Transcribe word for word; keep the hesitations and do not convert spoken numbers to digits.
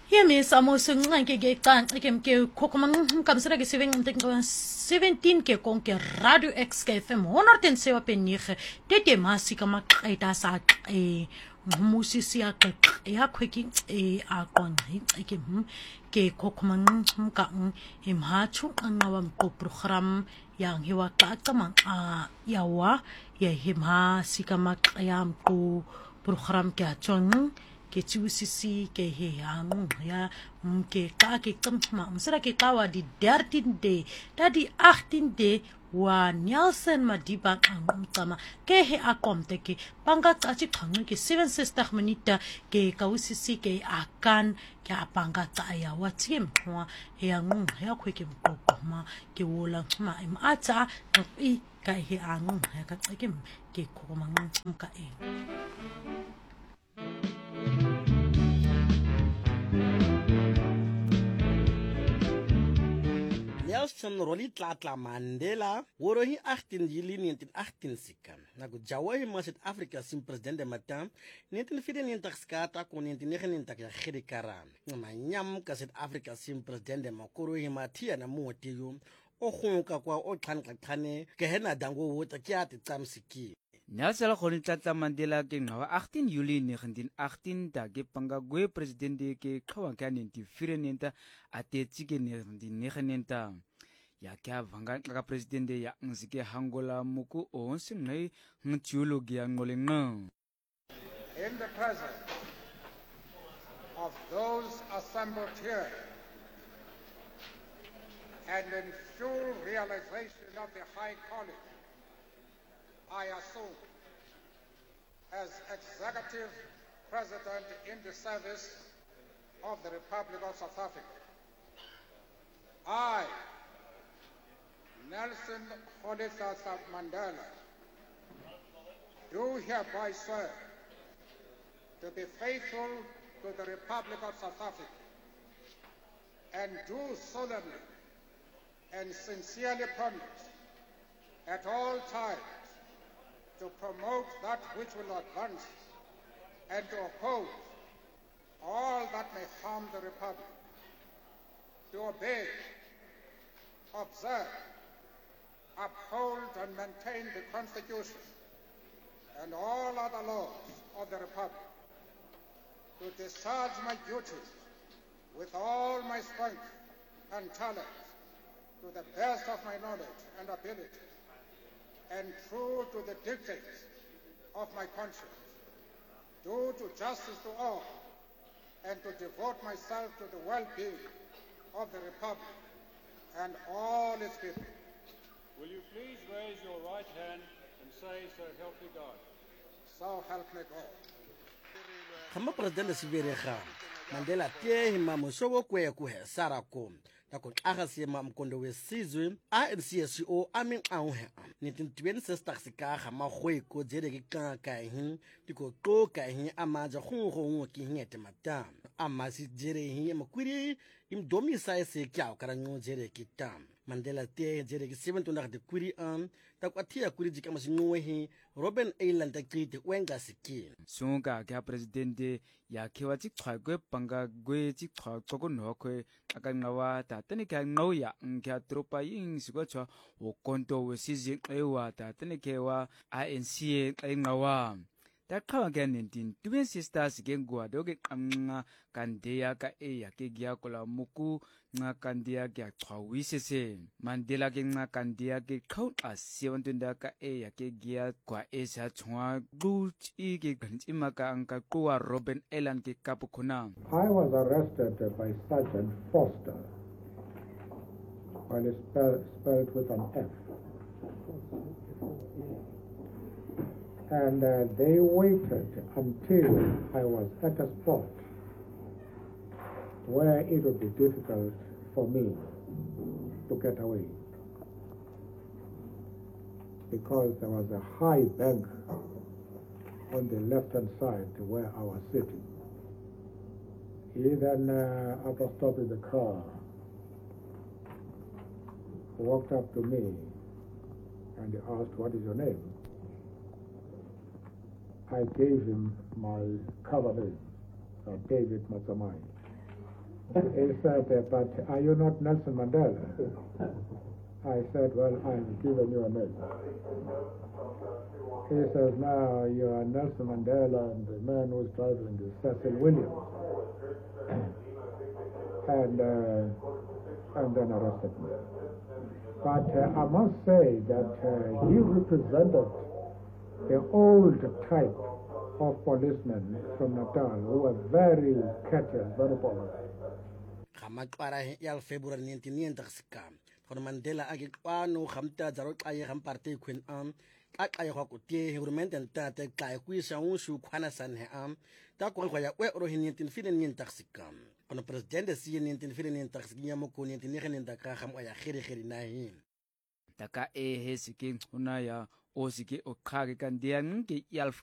Yes, amos ng ke ke kan ke ke kokomang kam sera ke seven seventeen ke kon ke Radio X ke F M one oh seven point nine tete masi kama kaita sa e musisi ya ke ya kweki e a kon ke ke kokomang ka im ha chu ang nawam ko program yang hiwa ka kama a yawa ya hima sikama yam ko program ke achon ke chiusisi ke he ang ya ke ka ke kamma msira ke kawa di dertien de dadi achttien de wa Nelson Madiba ang tama ke he akomte ke panga tsachi thang ke seven sister minute ke kausisi ke akan ke apanga tsaya wa tsim wa he ang ya khwe ke mkoma ke wola ma im ata i ka he ang ya ka ke ke khoma ka e Nelson Rolihlahla Mandela woro hi achttien Juli nineteen achttien sika nagu jawa hi ma South Africa sim president de matam nineteen vierennegentig skata kon nineteen negenentig ya gedekara ma nyam ka South Africa sim president de makoro hi ma thia na motiyo o gonka kwa o tlhanqatlhane ke hena dango wota ke ati tsamsiki Nelson Rolihlahla Mandela ke ngawa achttien Juli nineteen achttien da ke panga gwe president ke khawa ka nineteen vierennegentig ate tsike nineteen negenentig ya kya vanga ka president ya ngzike hangola muku onse ngai ngtiologi ya ngolenga. In the presence of those assembled here and in full realization of the high calling I assume as executive president in the service of the Republic of South Africa, I, Nelson Rolihlahla Mandela, do hereby swear to be faithful to the Republic of South Africa and do solemnly and sincerely promise at all times to promote that which will advance and to oppose all that may harm the Republic, to obey, observe, uphold and maintain the Constitution and all other laws of the Republic, to discharge my duties with all my strength and talent to the best of my knowledge and ability, and true to the dictates of my conscience, do to justice to all, and to devote myself to the well-being of the Republic and all its people. Will you please raise your right hand and say, so help me God? So help me God. kama president siberega Mandela te hima mosogo kwe ku he sarako tako agasi ma mkondo wesizwe A N C S O amin auhe nineteen twenty-six sika ga magwe ko jere ke ka ka hin diko to ka hin amaja go go ngo ke hingete mata amasi jere hin makwiri im domi sai se kya kara ngo jere ke tam Mandela te jere ke seventy de kwiri am tako atia kwiri jika masinwe hi Robben Island takite wenga siki sunga ka president ya kewa ti khagwe panga gwe ti khagwe ko no kwe aka ngawa ta tani ka ngau ya ngya tropa yin sigo cho o konto we sizi ewa ta tani kewa I N C e ngawa ta khawa ga nineteen twin sisters ke ngwa do ke amnga kandeya ka e ya ke gya kola muku nga kandeya ke khawise se Mandela ke nga kandeya ke khau a seventeen da ka e ya ke gya kwa e sa chwa du chi ke ganchi maka anka kwa Robben Island ke kapukhuna. I was arrested by Sergeant Foster, while it's spelled, spelled with an F. And uh, they waited until I was at a spot where it would be difficult for me to get away, because there was a high bank on the left-hand side where I was sitting. He then, uh, after stopping the car, walked up to me and he asked, "What is your name?" I gave him my cover name, uh, David Matsamai. He said, uh, but are you not Nelson Mandela? I said, well, I've given you a name. He says, now you are Nelson Mandela, and the man who's driving is Cecil Williams. and, uh, and then arrested me. But uh, I must say that uh, he represented the old type of policemen from Natal who were very courteous, very polite. Khamaqara ya February nineteen ninety-six khona Mandela a ke kwano khamta zaro xaye kham party queen am ka xaye go kutie government ntate xaye ku isa un shu khwana san he am ta ko go ya we ro nineteen ninety-six khona president si nineteen ninety-six ya mo ko nineteen ninety-six ka kham ya khiri khiri na hin taka e he sike una ya o sike o khage kan dia nke yalf